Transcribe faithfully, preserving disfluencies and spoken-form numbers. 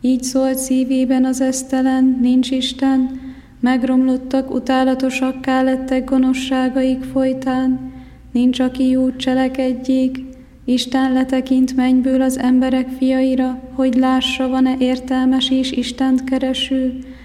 Így szólt szívében az esztelen, nincs Isten, megromlottak, utálatosakká lettek gonoszságaik folytán, nincs, aki jót cselekedjék. Isten letekint mennyből az emberek fiaira, hogy lássa, van-e értelmes és Istent kereső,